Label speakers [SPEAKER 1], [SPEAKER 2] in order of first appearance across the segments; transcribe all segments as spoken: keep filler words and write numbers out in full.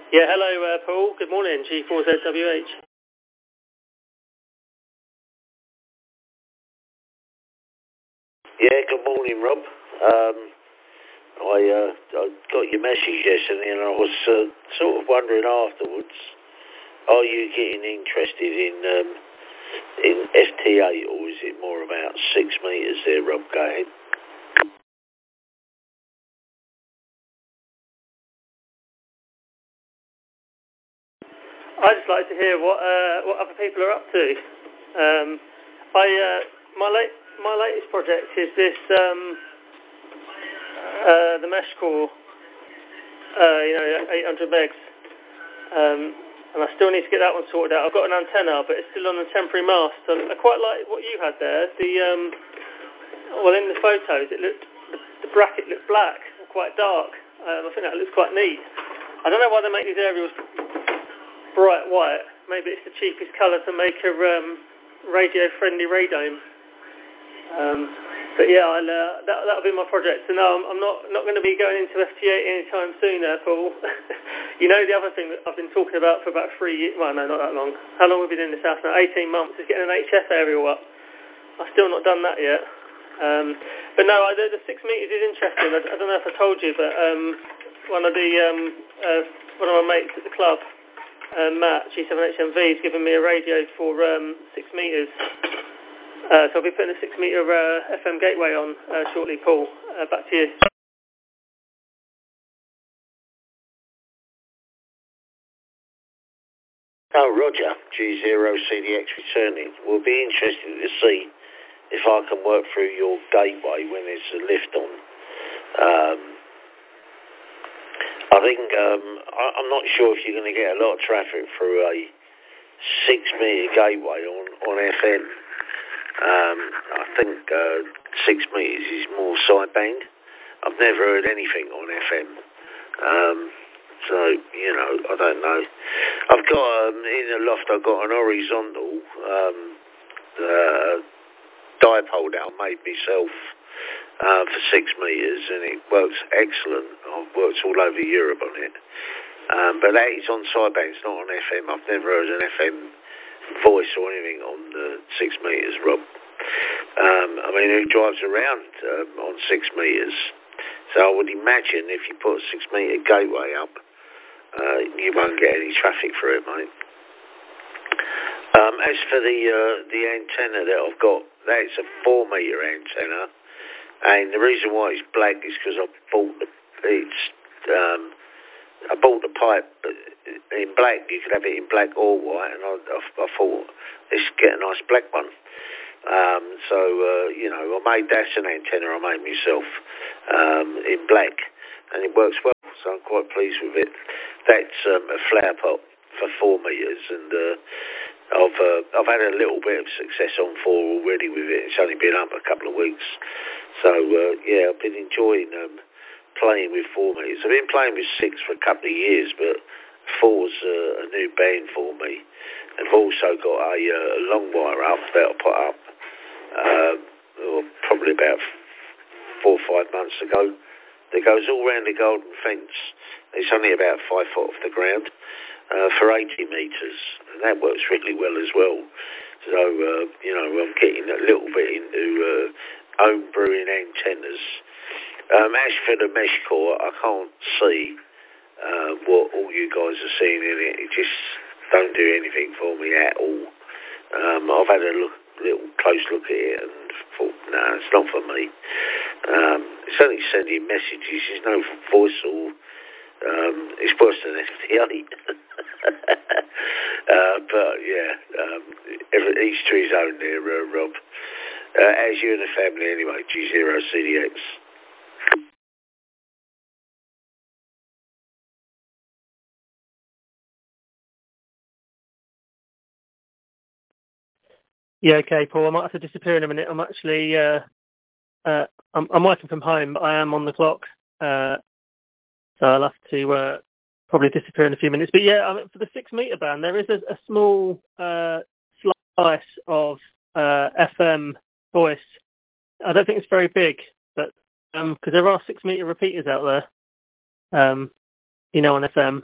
[SPEAKER 1] Yeah, hello, uh, Paul. Good morning, G four Z W H.
[SPEAKER 2] Yeah, good morning, Rob. Um, I, uh, I got your message yesterday, and I was uh, sort of wondering afterwards, are you getting interested in um, in F T eight, or is it more about six metres there, Rob? Go ahead.
[SPEAKER 1] I'd just like to hear what uh, what other people are up to. Um, I uh, my late my latest project is this um, uh, the mesh core, uh, you know, eight hundred megs, um, and I still need to get that one sorted out. I've got an antenna, but it's still on a temporary mast. So I quite like what you had there. The um, well, in the photos, it looked the, the bracket looked black, quite dark. Um, I think that looks quite neat. I don't know why they make these aerials bright white. Maybe it's the cheapest colour to make a um, radio-friendly radome. Um, but yeah, I'll, uh, that, that'll be my project. So no, I'm, I'm not not going to be going into F T eight anytime soon there, Paul. You know, the other thing that I've been talking about for about three years, well, no, not that long. How long have we been in this house now? eighteen months, is getting an H F aerial up. I've still not done that yet. Um, but no, I, the, the six metres is interesting. I, I don't know if I told you, but um, one of the um, uh, one of my mates at the club, uh, Matt, G seven H M V, has given me a radio for um, six metres. Uh, so I'll be putting a six metre uh, F M gateway on uh, shortly, Paul. Uh, back to you.
[SPEAKER 2] Oh, Roger, G zero C D X returning. We'll be interested to see if I can work through your gateway when there's a lift on. Um, I think, um, I, I'm not sure if you're going to get a lot of traffic through a six metre gateway on, on F M. Um, I think uh, six metres is more sideband. I've never heard anything on F M. Um, so, you know, I don't know. I've got, um, in the loft, I've got an horizontal um, uh, dipole that I made myself uh, for six metres, and it works excellent. I've worked all over Europe on it. Um, but that is on sideband, it's not on F M. I've never heard an F M voice or anything on the six metres, Rob. Um, I mean, who drives around um, on six metres? So I would imagine if you put a six metre gateway up, uh, you won't get any traffic through it, mate. Um, as for the uh, the antenna that I've got, that's a four metre antenna, and the reason why it's black is because I bought the it's um, I bought the pipe in black. You could have it in black or white, and I, I, I thought let's get a nice black one. Um, so uh, you know, I made that's an antenna I made myself um, in black, and it works well. So I'm quite pleased with it. That's um, a flower pot for four metres, and uh, I've uh, I've had a little bit of success on four already with it. It's only been up a couple of weeks, so uh, yeah, I've been enjoying um, playing with four metres. I've been playing with six for a couple of years, but four's uh, a new band for me. I've also got a uh, long wire up that I put up uh, probably about four or five months ago. That goes all round the golden fence. It's only about five foot off the ground uh, for eighty metres, and that works really well as well. So uh, you know, I'm getting a little bit into uh, home brewing antennas. Um, as for the mesh core, I can't see uh, what all you guys are seeing in it. It just don't do anything for me at all. Um, I've had a look, little close look at it and thought, no, nah, it's not for me. Um, it's only sending messages. There's no voice or um, it's worse than F T eight. uh, but yeah, um, every, each to his own there, uh, Rob. Uh, as you and the family anyway, G zero C D X.
[SPEAKER 1] Yeah, okay, Paul. I might have to disappear in a minute. I'm actually, uh, uh, I'm, I'm working from home, but I am on the clock, uh, so I'll have to uh, probably disappear in a few minutes. But yeah, I mean, for the six metre band, there is a, a small uh, slice of uh, F M voice. I don't think it's very big, but because um, there are six metre repeaters out there, um, you know, on F M.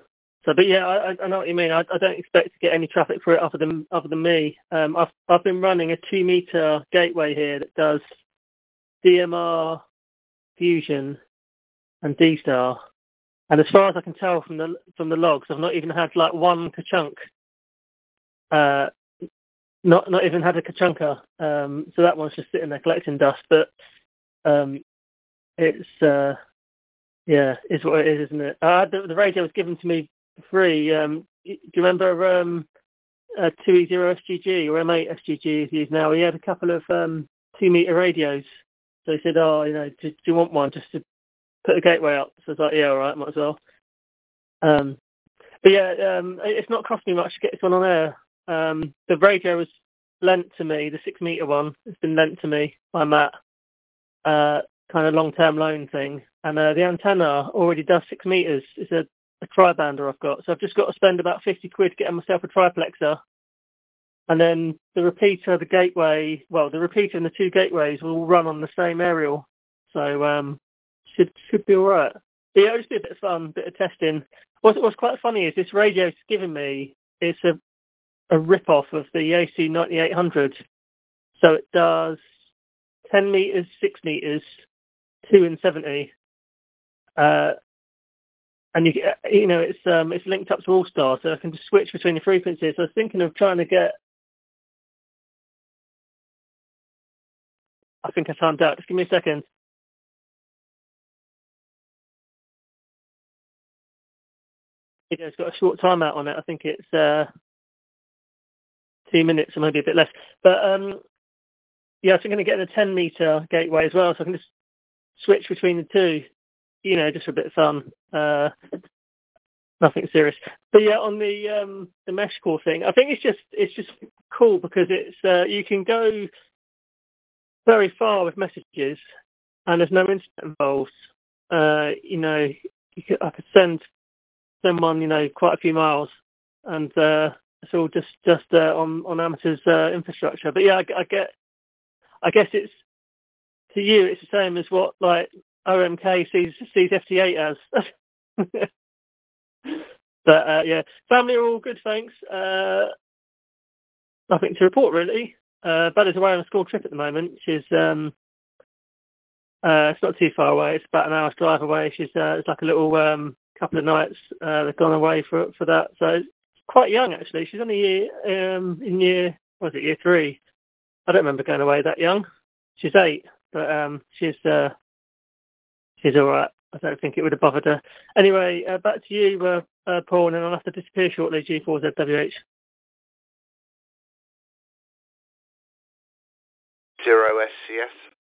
[SPEAKER 1] So, but yeah, I, I know what you mean. I, I don't expect to get any traffic for it other than other than me. Um, I've I've been running a two meter gateway here that does D M R, Fusion, and D star. And as far as I can tell from the from the logs, I've not even had like one Kachunk. Uh, not not even had a Kachunka. Um, so that one's just sitting there collecting dust. But um, it's uh, yeah, it's what it is, isn't it? Uh, the, the radio was given to me for free. Um, do you remember um, uh, two E zero S G G or M eight S G G is used now? He had a couple of um, two meter radios. So he said, "Oh, you know, do, do you want one just to put a gateway up?" So I was like, "Yeah, all right, might as well." Um, but yeah, um, it's not cost me much to get this one on air. Um, the radio was lent to me, the six meter one. It's been lent to me by Matt, uh, kind of long term loan thing. And uh, the antenna already does six meters. It's a, a tri-bander I've got. So I've just got to spend about fifty quid getting myself a triplexer. And then the repeater, the gateway, well, the repeater and the two gateways will all run on the same aerial. So um, should should be all right. But yeah, it'll just be a bit of fun, a bit of testing. What's, what's quite funny is this radio it's given me, it's a, a rip-off of the A C ninety-eight hundred. So it does ten meters, six meters, two and seventy. Uh, and you you know it's um it's linked up to All-Star, so I can just switch between the frequencies. So I was thinking of trying to get. I think I timed out. Just give me a second. It's got a short timeout on it. I think it's uh, two minutes or maybe a bit less. But um, yeah, so I'm going to get a ten meter gateway as well, so I can just switch between the two. You know, just for a bit of fun. Uh, nothing serious. But yeah, on the um, the mesh core thing, I think it's just it's just cool because it's uh, you can go very far with messages, and there's no internet involved. Uh, you know, you could, I could send someone, you know, quite a few miles, and uh, it's all just just uh, on on Amateur's uh, infrastructure. But yeah, I, I get, I guess it's to you, it's the same as what like O M K sees sees F T eight as. But uh, yeah, family are all good, thanks. Uh, nothing to report really. Uh, Bella's away on a school trip at the moment. She's um, uh, it's not too far away. It's about an hour's drive away. She's uh, it's like a little um, couple of nights. Uh, they've gone away for for that. So it's quite young actually. She's only year um, in year what was it year three. I don't remember going away that young. She's eight, but um, she's uh, she's all right. I don't think it would have bothered her. Anyway, uh, back to you, uh, uh, Paul, and then I'll have to disappear shortly. G four Z W H.
[SPEAKER 3] Zero S C S.